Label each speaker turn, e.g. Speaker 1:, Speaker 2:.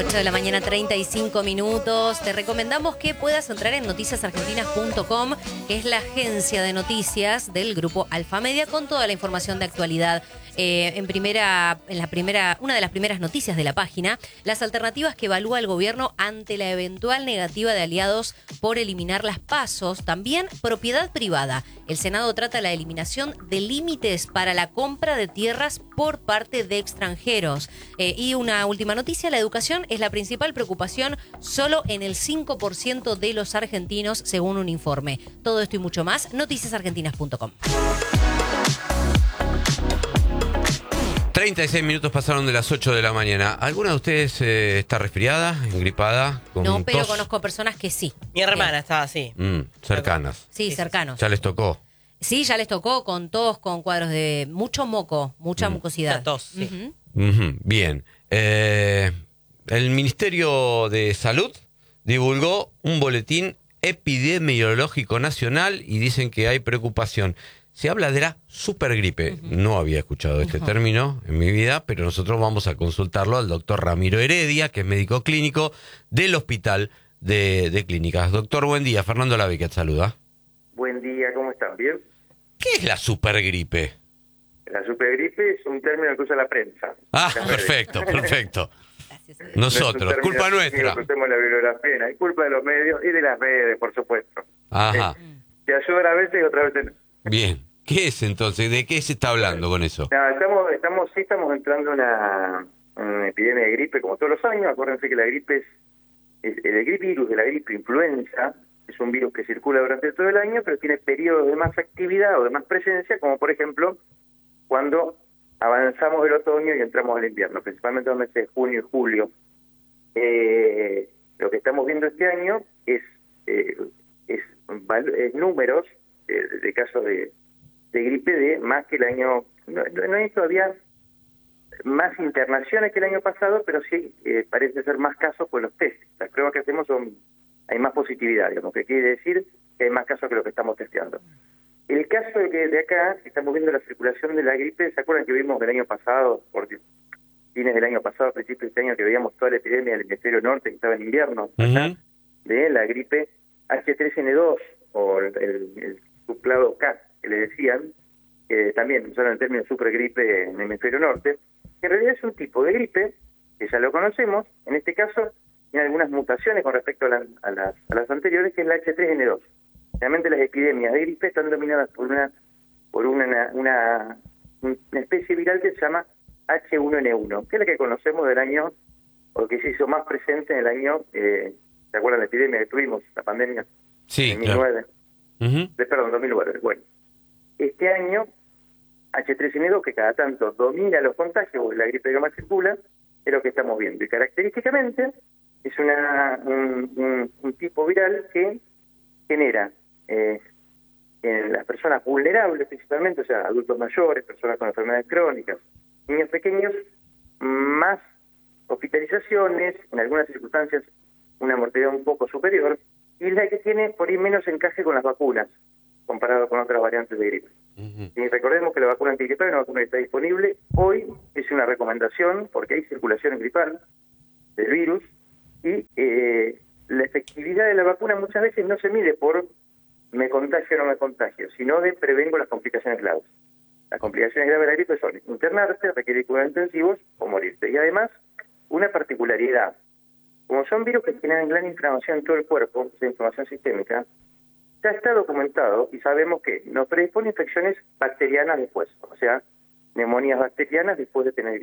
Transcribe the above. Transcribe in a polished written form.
Speaker 1: 8 de la mañana, 35 minutos. Te recomendamos que puedas entrar en noticiasargentinas.com, que es la agencia de noticias del grupo Alfa Media, con toda la información de actualidad. Una de las primeras noticias de la página, las alternativas que evalúa el gobierno ante la eventual negativa de aliados por eliminar las PASOs. También propiedad privada. El Senado trata la eliminación de límites para la compra de tierras por parte de extranjeros. Y una última noticia, la educación es la principal preocupación solo en el 5% de los argentinos, según un informe. Todo esto y mucho más, noticiasargentinas.com.
Speaker 2: 36 minutos pasaron de las 8 de la mañana. ¿Alguna de ustedes está resfriada, engripada?
Speaker 1: No, pero
Speaker 2: tos?
Speaker 1: conozco personas que sí.
Speaker 3: Mi hermana estaba así.
Speaker 2: Cercanas.
Speaker 1: Sí, cercanos.
Speaker 2: ¿Ya les tocó?
Speaker 1: Sí, ya les tocó con tos, con cuadros de mucho moco, mucha mucosidad.
Speaker 3: La tos, sí.
Speaker 2: Bien. El Ministerio de Salud divulgó un boletín epidemiológico nacional y dicen que hay preocupación. Se habla de la supergripe. No había escuchado este término en mi vida, pero nosotros vamos a consultarlo al doctor Ramiro Heredia, que es médico clínico del Hospital de Clínicas. Doctor, buen día. Fernando Laviquet saluda.
Speaker 4: Buen día, ¿cómo están? ¿Bien?
Speaker 2: ¿Qué es la supergripe?
Speaker 4: La supergripe es un término que usa la prensa.
Speaker 2: Perfecto.
Speaker 1: Gracias.
Speaker 2: Nosotros, culpa nuestra.
Speaker 4: Usemos la bibliografía, hay culpa de los medios y de las redes, por supuesto.
Speaker 2: Ajá.
Speaker 4: Te ayudan a veces y otras veces no.
Speaker 2: Bien. ¿Qué es entonces? ¿De qué se está hablando con eso?
Speaker 4: No, estamos entrando en una epidemia de gripe como todos los años. Acuérdense que la gripe el virus de la gripe influenza es un virus que circula durante todo el año, pero tiene periodos de más actividad o de más presencia, como por ejemplo cuando avanzamos el otoño y entramos al invierno, principalmente en los meses de junio y julio. Lo que estamos viendo este año es números de casos de gripe de más que el año. No hay todavía más internaciones que el año pasado, pero sí parece ser más casos por los test. Las pruebas que hacemos hay más positividad, digamos, que quiere decir que hay más casos que lo que estamos testeando. El caso de acá, estamos viendo la circulación de la gripe. ¿Se acuerdan que vimos del año pasado, por fines del año pasado, principios de este año, que veíamos toda la epidemia del hemisferio norte, que estaba en invierno, acá, de la gripe H3N2, o el suplado K, que le decían, también usaron el término supergripe en el hemisferio norte, que en realidad es un tipo de gripe, que ya lo conocemos, en este caso tiene algunas mutaciones con respecto a las anteriores, que es la H3N2. Realmente las epidemias de gripe están dominadas por una especie viral que se llama H1N1, que es la que conocemos del año, o que se hizo más presente en el año, ¿se acuerdan la epidemia que tuvimos, la pandemia?
Speaker 2: Sí,
Speaker 4: en 2009.
Speaker 2: Claro.
Speaker 4: 2009. Bueno, este año, H3N2, que cada tanto domina los contagios, la gripe que más circula, es lo que estamos viendo. Y característicamente es un tipo viral que genera en las personas vulnerables principalmente, o sea, adultos mayores, personas con enfermedades crónicas, niños pequeños, más hospitalizaciones, en algunas circunstancias una mortalidad un poco superior, y es la que tiene por ahí menos encaje con las vacunas, comparado con otras variantes de gripe. Y recordemos que la vacuna antigripal es una vacuna que está disponible. Hoy es una recomendación, porque hay circulación gripal del virus, y la efectividad de la vacuna muchas veces no se mide por me contagio o no me contagio, sino de prevengo las complicaciones graves. Las complicaciones graves de la gripe son internarte, requerir cuidados intensivos o morirte. Y además, una particularidad. Como son virus que generan gran inflamación en todo el cuerpo, esa inflamación sistémica, ya está documentado y sabemos que nos predispone a infecciones bacterianas después, o sea, neumonías bacterianas después de tener gripe.